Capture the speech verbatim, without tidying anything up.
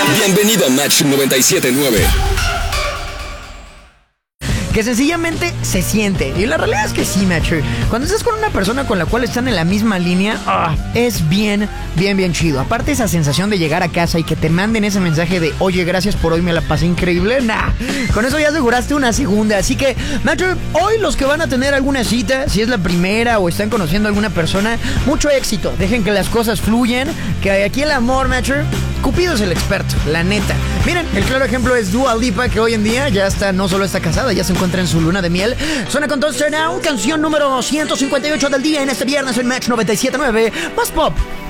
Bienvenido a Match noventa y siete punto nueve. Que sencillamente se siente. Y la realidad es que sí, macho. Cuando estás con una persona con la cual están en la misma línea, oh, es bien, bien, bien chido. Aparte esa sensación de llegar a casa y que te manden ese mensaje de oye, gracias por hoy, me la pasé increíble. Nah, con eso ya aseguraste una segunda. Así que, macho, hoy los que van a tener alguna cita, si es la primera o están conociendo a alguna persona, mucho éxito. Dejen que las cosas fluyan. Que aquí el amor, macho, Cupido es el experto, la neta. Miren, el claro ejemplo es Dua Lipa, que hoy en día ya está, no solo está casada, ya se encuentra en su luna de miel. Suena con Turn Now, canción número ciento cincuenta y ocho del día en este viernes en Match noventa y siete punto nueve. Más pop,